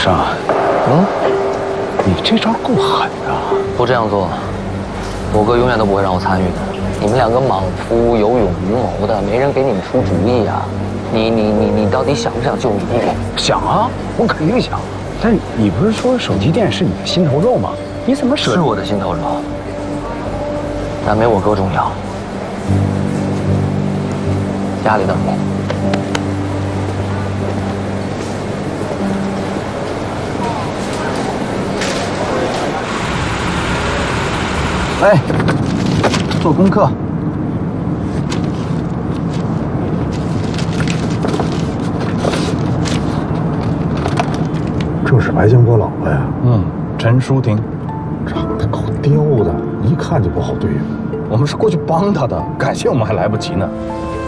生，你这招够狠的。 不这样做，我哥永远都不会让我参与的。你们两个莽夫有勇无谋的，没人给你们出主意啊！你到底想不想救你弟弟？ 想啊，我肯定想。但你不是说手机店是你的心头肉吗？你怎么舍？ 是我的心头肉，但没我哥重要。家里等你。 哎，做功课。 这是白江波老婆呀？ 陈淑婷， 长得够刁的，一看就不好对付。 我们是过去帮他的，感谢我们还来不及呢。